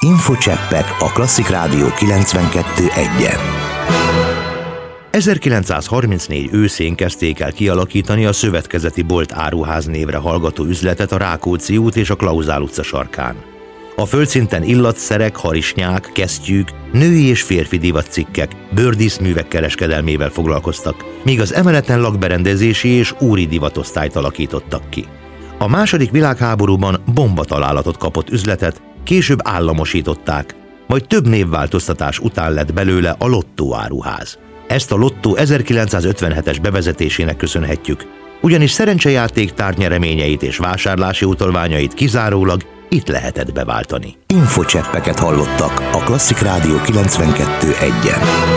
Infocseppek a Klasszik Rádió 92.1-en. 1934 őszén kezdték el kialakítani a Szövetkezeti Bolt Áruház névre hallgató üzletet a Rákóczi út és a Klauzál utca sarkán. A földszinten illatszerek, harisnyák, kesztyűk, női és férfi divatcikkek, bőrdíszművek kereskedelmével foglalkoztak, míg az emeleten lakberendezési és úri divatosztályt alakítottak ki. A második világháborúban bombatalálatot kapott üzletet később államosították, majd több névváltoztatás után lett belőle a Lottó Áruház. Ezt a Lottó 1957-es bevezetésének köszönhetjük, ugyanis szerencsejáték tárgynyreményeit és vásárlási utalványait kizárólag itt lehetett beváltani. Infocseppeket hallottak a Klasszik Rádió 92.1-en.